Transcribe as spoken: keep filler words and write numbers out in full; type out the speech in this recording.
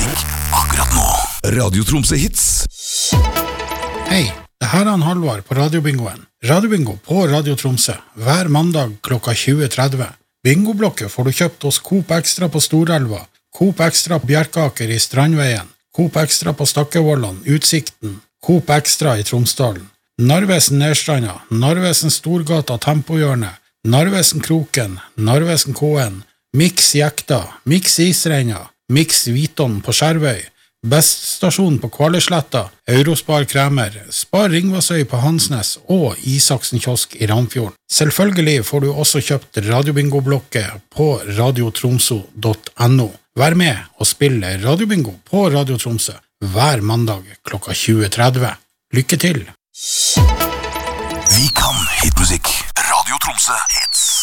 musikk akkurat nå. Radio Tromsø Hits. Hei, det her er han Halvard på Radiobingoen. Radiobingo på Radio Tromsø, hver mandag klokka tjue tretti. Bingoblokket får du kjøpt hos Coop Extra på Storelva, Coop Extra på Bjerkaker i Strandveien, Coop Extra på Stakkevollan, Utsikten, Coop Extra i Tromsdalen, Narvesen Nedstranda, Narvesen Storgata Tempohjørne, Narvesen Kroken, Narvesen K N, Mix Jekta, Mix Isreina, Mix Viton på Skjervøy, Best Stasjon på Kvallesletta, Eurospar Kremer, Spar Ringvassøy på Hansnes og Isaksen Kiosk i Ramfjorden. Selvfølgelig får du også kjøpt Radiobingo-blokket på radiotromso punktum no. Vær med og spille Radiobingo på Radio Tromsø hver mandag klokka tjue tretti. Lykke til! Vi kan hitmusikk. Radio Tromsø Hits.